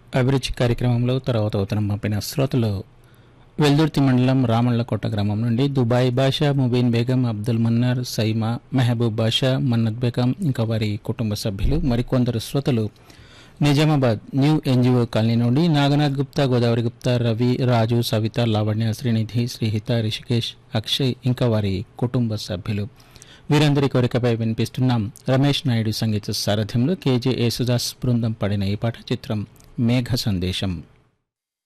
అభిరుచి కార్యక్రమంలో తర్వాత ఉత్తరం పంపిన శ్రోతలు వెల్దుర్తి మండలం రామళ్ళకోట గ్రామం నుండి దుబాయ్ బాషా, ముబీన్ బేగం, అబ్దుల్ మన్నార్, సైమా, మెహబూబ్ బాషా, మన్నత్ బేగం ఇంకా వారి కుటుంబ సభ్యులు. మరికొందరు శ్రోతలు నిజామాబాద్ న్యూ ఎన్జిఓ కాలనీ నుండి నాగనాథ్ గుప్తా, గోదావరి గుప్తా, రవి, రాజు, సవిత, లావణ్య, శ్రీనిధి, శ్రీహిత, రిషికేష్, అక్షయ్ ఇంకా వారి కుటుంబ సభ్యులు. వీరందరి కోరికపై వినిపిస్తున్నాం రమేష్ నాయుడు సంగీత సారథ్యంలో కేజే యేసుదాస్ బృందం పాడిన ఈ పాట. చిత్రం మేఘ సందేశం.